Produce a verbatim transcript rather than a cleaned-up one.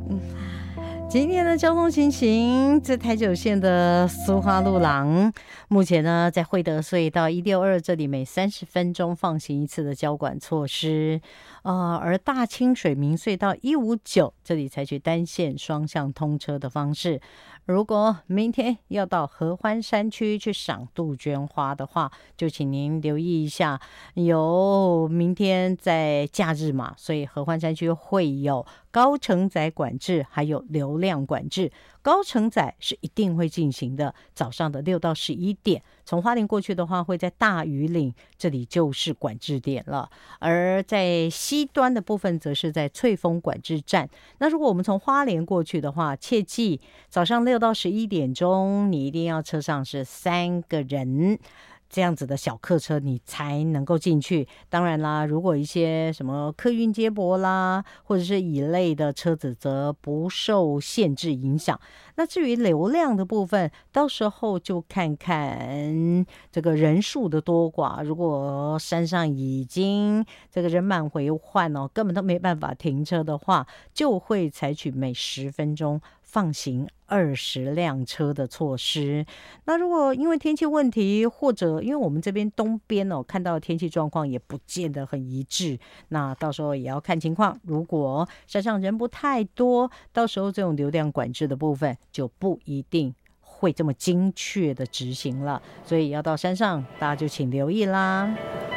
今天的交通情形，在台九线的苏花路廊，目前呢在惠德隧道一六二这里每三十分钟放行一次的交管措施，呃，而大清水明隧道一五九这里采取单线双向通车的方式。如果明天要到合欢山区去赏杜鹃花的话，就请您留意一下，有明天在假日嘛，所以合欢山区会有高承载管制，还有流量管制。高承载是一定会进行的，早上的六到十一点，从花莲过去的话，会在大屿岭这里就是管制点了。而在西端的部分，则是在翠峰管制站。那如果我们从花莲过去的话，切记早上六到十一点钟，你一定要车上是三个人。这样子的小客车你才能够进去。当然啦，如果一些什么客运接驳啦，或者是乙类的车子，则不受限制影响。那至于流量的部分，到时候就看看这个人数的多寡。如果山上已经这个人满为患哦，根本都没办法停车的话，就会采取每十分钟放行二十辆车的措施。那如果因为天气问题，或者因为我们这边东边哦，看到的天气状况也不见得很一致，那到时候也要看情况。如果山上人不太多，到时候这种流量管制的部分就不一定会这么精确的执行了，所以要到山上，大家就请留意啦。